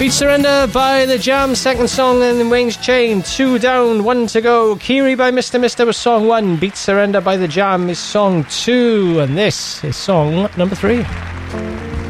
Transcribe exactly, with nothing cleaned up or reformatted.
Beat Surrender by The Jam, second song in Wayne's Chain. Two down, one to go. Kiri by Mister Mister was song one. Beat Surrender by The Jam is song two. And this is song number three.